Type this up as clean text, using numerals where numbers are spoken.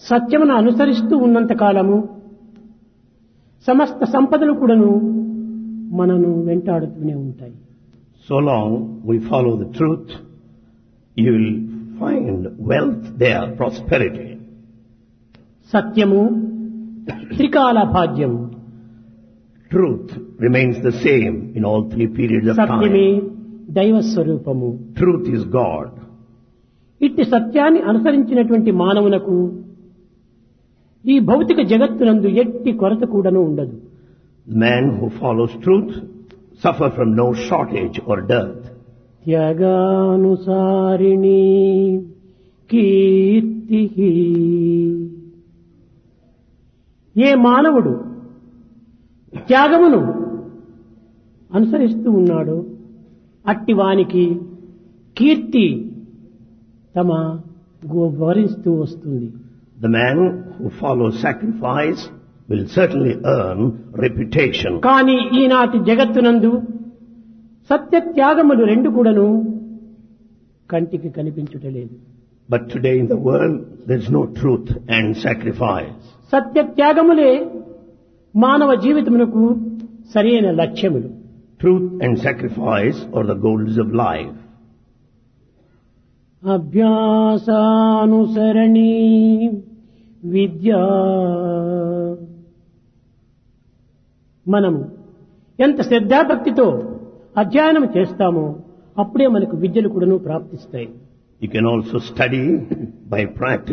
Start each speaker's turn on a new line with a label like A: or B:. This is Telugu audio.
A: సత్యమును అనుసరిస్తూ ఉన్నంత కాలము సమస్త సంపదలు కూడాను మనను వెంటాడుతూనే ఉంటాయి.
B: So long we follow the truth, you will find wealth there, prosperity.
A: సత్యము త్రికాల భాగ్యము.
B: Truth remains the same in all three periods of
A: సత్యమే
B: time.
A: దైవ స్వరూపము.
B: Truth is God.
A: ఇట్టి సత్యాన్ని అనుసరించినటువంటి మానవునకు ఈ భౌతిక జగత్తునందు ఎట్టి కొరత కూడాను ఉండదు.
B: The man who follows truth suffer from no shortage or dearth.
A: త్యాగానుసారిణి కీర్తి. ఏ మానవుడు త్యాగమును అనుసరిస్తూ ఉన్నాడో అట్టి వానికి కీర్తి తమ వరిస్తూ వస్తుంది.
B: The man who follows sacrifice will certainly earn reputation.
A: కానీ ఈనాటి జగత్తునందు సత్య త్యాగములు రెండు కూడాను కంటికి కనిపించుటలేదు.
B: But today in the world there is no truth and sacrifice.
A: సత్య త్యాగములే మానవ జీవితమునకు సరైన లక్ష్యములు.
B: Truth and sacrifice are the goals of life.
A: అభ్యాసానుసరణి విద్యా. మనము ఎంత శ్రద్ధాభక్తితో అధ్యయనం చేస్తామో అప్పుడే మనకు విద్యలు కూడాను ప్రాప్తిస్తాయి.
B: You can also study by practice.